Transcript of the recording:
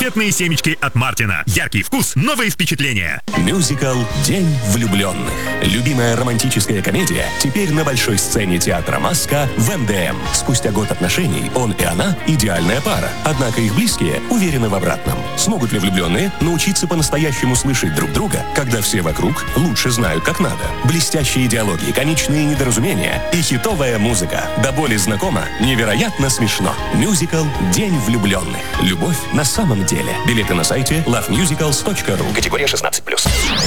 Конфетные семечки от Мартина. Яркий вкус, новые впечатления. Мюзикл «День влюбленных». Любимая романтическая комедия теперь на большой сцене театра «Маска» в МДМ. Спустя год отношений он и она – идеальная пара. Однако их близкие уверены в обратном. Смогут ли влюбленные научиться по-настоящему слышать друг друга, когда все вокруг лучше знают, как надо? Блестящие диалоги, комичные недоразумения и хитовая музыка. До боли знакома, невероятно смешно. Мюзикл «День влюбленных». Любовь на самом деле. Билеты на сайте lovemusicals.ru. Категория 16+.